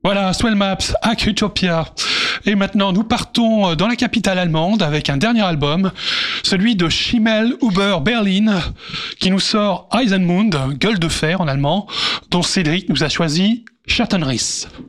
Voilà, Swell Maps, Hack Utopia. Et maintenant, nous partons dans la capitale allemande avec un dernier album, celui de Schimmel Huber Berlin, qui nous sort Eisenmund, gueule de fer en allemand, dont Cédric nous a choisi Schattenriss.